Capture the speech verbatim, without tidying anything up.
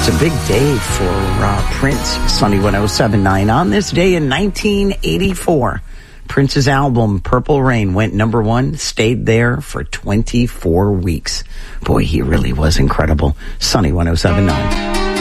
It's a big day for uh, Prince, Sunny one oh seven point nine. On this day in nineteen eighty-four, Prince's album Purple Rain went number one, stayed there for twenty-four weeks. Boy, he really was incredible. Sunny one oh seven point nine.